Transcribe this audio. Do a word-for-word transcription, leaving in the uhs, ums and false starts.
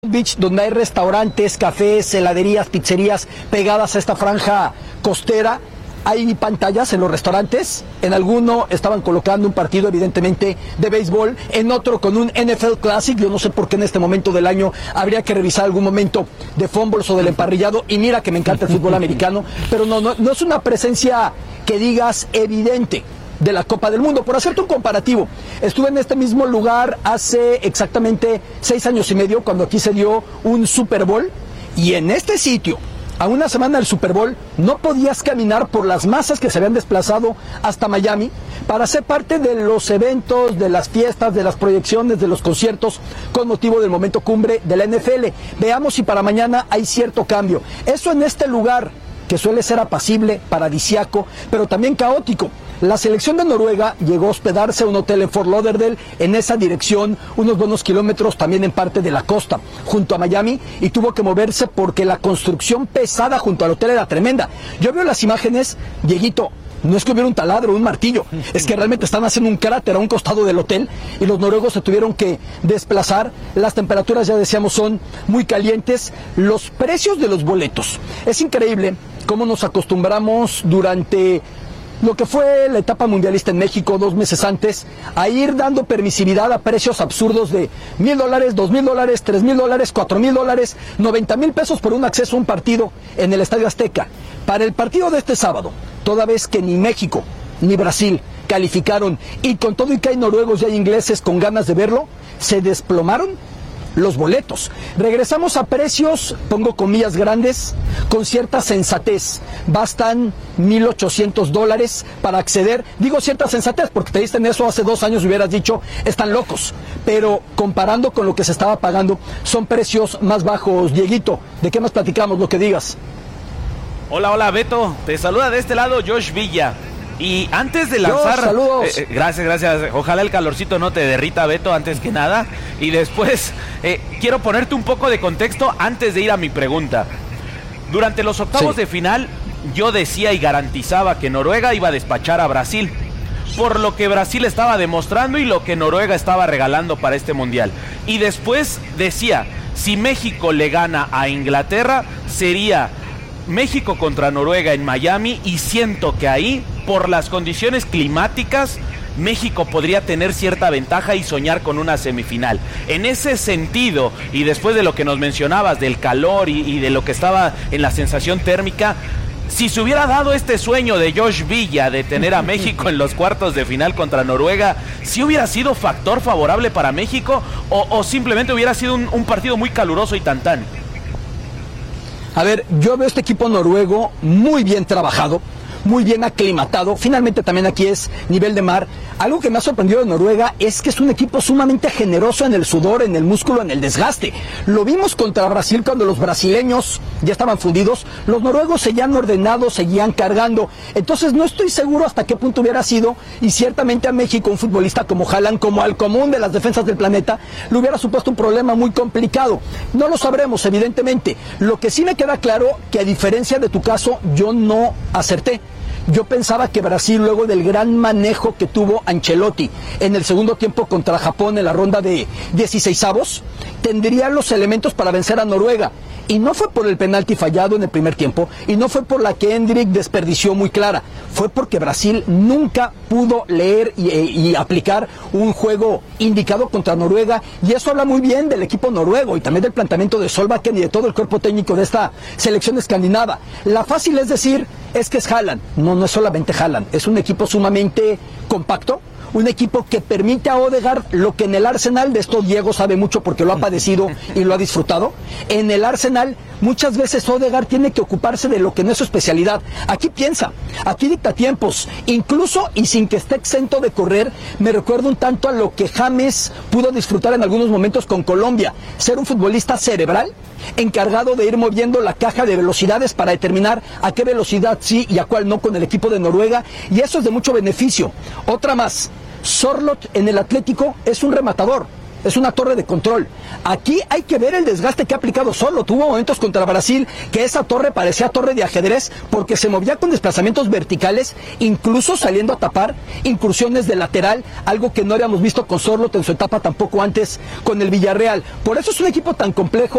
Beach, donde hay restaurantes, cafés, heladerías, pizzerías pegadas a esta franja costera. Hay pantallas en los restaurantes, en alguno estaban colocando un partido evidentemente de béisbol, en otro con un N F L Classic. Yo no sé por qué en este momento del año habría que revisar algún momento de fumbles o del emparrillado, y mira que me encanta el fútbol americano, pero no, no, no es una presencia que digas evidente de la Copa del Mundo. Por hacerte un comparativo, estuve en este mismo lugar hace exactamente seis años y medio, cuando aquí se dio un Super Bowl, y en este sitio, a una semana del Super Bowl, no podías caminar por las masas que se habían desplazado hasta Miami para ser parte de los eventos, de las fiestas, de las proyecciones, de los conciertos con motivo del momento cumbre de la N F L. Veamos si para mañana hay cierto cambio. Eso en este lugar, que suele ser apacible, paradisiaco, pero también caótico. La selección de Noruega llegó a hospedarse a un hotel en Fort Lauderdale, en esa dirección, unos buenos kilómetros también en parte de la costa, junto a Miami, y tuvo que moverse porque la construcción pesada junto al hotel era tremenda. Yo veo las imágenes, Dieguito, no es que hubiera un taladro, un martillo, es que realmente están haciendo un cráter a un costado del hotel y los noruegos se tuvieron que desplazar. Las temperaturas, ya decíamos, son muy calientes. Los precios de los boletos, es increíble cómo nos acostumbramos durante lo que fue la etapa mundialista en México dos meses antes, a ir dando permisividad a precios absurdos de mil dólares, dos mil dólares, tres mil dólares, cuatro mil dólares, noventa mil pesos por un acceso a un partido en el Estadio Azteca. Para el partido de este sábado, toda vez que ni México ni Brasil calificaron, y con todo y que hay noruegos y hay ingleses con ganas de verlo, se desplomaron los boletos. Regresamos a precios, pongo comillas grandes, con cierta sensatez. Bastan mil ochocientos dólares para acceder. Digo cierta sensatez porque te dicen eso hace dos años y hubieras dicho, están locos. Pero comparando con lo que se estaba pagando, son precios más bajos. Dieguito, ¿de qué más platicamos? Lo que digas. Hola, hola, Beto. Te saluda de este lado Josh Villa. Y antes de lanzar... Dios, saludos. Eh, gracias, gracias. Ojalá el calorcito no te derrita, Beto, antes que nada. Y después, eh, quiero ponerte un poco de contexto antes de ir a mi pregunta. Durante los octavos sí. de final, yo decía y garantizaba que Noruega iba a despachar a Brasil, por lo que Brasil estaba demostrando y lo que Noruega estaba regalando para este mundial. Y después decía, si México le gana a Inglaterra, sería México contra Noruega en Miami, y siento que ahí, por las condiciones climáticas, México podría tener cierta ventaja y soñar con una semifinal. En ese sentido, y después de lo que nos mencionabas del calor y, y de lo que estaba en la sensación térmica, si se hubiera dado este sueño de Josh Villa de tener a México en los cuartos de final contra Noruega, ¿sí hubiera sido factor favorable para México o, o simplemente hubiera sido un, un partido muy caluroso y tan tan? A ver, yo veo este equipo noruego muy bien trabajado, muy bien aclimatado. Finalmente también aquí es nivel de mar. Algo que me ha sorprendido de Noruega es que es un equipo sumamente generoso en el sudor, en el músculo, en el desgaste. Lo vimos contra Brasil cuando los brasileños ya estaban fundidos. Los noruegos seguían ordenados, seguían cargando. Entonces no estoy seguro hasta qué punto hubiera sido, y ciertamente a México un futbolista como Haaland, como al común de las defensas del planeta, le hubiera supuesto un problema muy complicado. No lo sabremos, evidentemente. Lo que sí me queda claro, que a diferencia de tu caso, yo no acerté. Yo pensaba que Brasil, luego del gran manejo que tuvo Ancelotti en el segundo tiempo contra Japón en la ronda de dieciseisavos, tendría los elementos para vencer a Noruega. Y no fue por el penalti fallado en el primer tiempo, y no fue por la que Endrick desperdició muy clara. Fue porque Brasil nunca pudo leer y, y aplicar un juego indicado contra Noruega, y eso habla muy bien del equipo noruego y también del planteamiento de Solbakken y de todo el cuerpo técnico de esta selección escandinava. La fácil es decir, es que es Haaland. No, no es solamente Haaland, es un equipo sumamente compacto, un equipo que permite a Odegaard lo que en el Arsenal, de esto Diego sabe mucho porque lo ha padecido y lo ha disfrutado. En el Arsenal muchas veces Odegaard tiene que ocuparse de lo que no es su especialidad. Aquí piensa, aquí dicta tiempos, incluso y sin que esté exento de correr. Me recuerda un tanto a lo que James pudo disfrutar en algunos momentos con Colombia, ser un futbolista cerebral, encargado de ir moviendo la caja de velocidades para determinar a qué velocidad sí y a cuál no con el equipo de Noruega, y eso es de mucho beneficio. Otra más, Sorloth en el Atlético es un rematador, es una torre de control. Aquí hay que ver el desgaste que ha aplicado Sorloth. Tuvo momentos contra Brasil que esa torre parecía torre de ajedrez porque se movía con desplazamientos verticales, incluso saliendo a tapar incursiones de lateral, algo que no habíamos visto con Sorloth en su etapa tampoco antes con el Villarreal. Por eso es un equipo tan complejo.